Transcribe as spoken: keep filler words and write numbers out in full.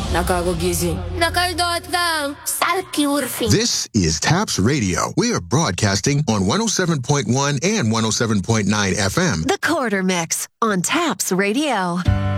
Nakakagising. Nakaldot lang. Salkiurfing. This is TAPS Radio. We are broadcasting on one oh seven point one and one oh seven point nine F M. The Quarter Mix on TAPS Radio.